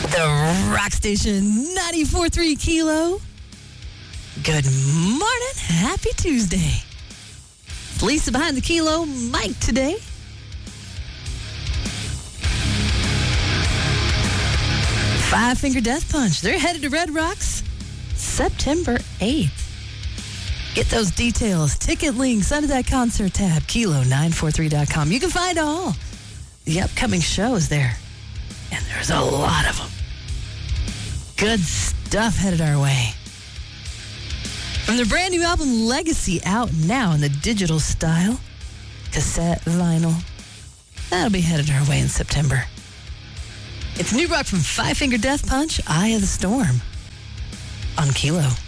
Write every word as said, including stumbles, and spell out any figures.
The Rock Station ninety-four point three Kilo. Good morning. Happy Tuesday. It's Lisa behind the Kilo. Mike today. Five Finger Death Punch. They're headed to Red Rocks September eighth. Get those details, ticket links under that concert tab, kilo nine four three dot com. You can find all the upcoming shows there. And there's a lot of them. Good stuff headed our way. From their brand new album, Legacy, out now in the digital style, cassette, vinyl. That'll be headed our way in September. It's new rock from Five Finger Death Punch, Eye of the Storm, on Kilo.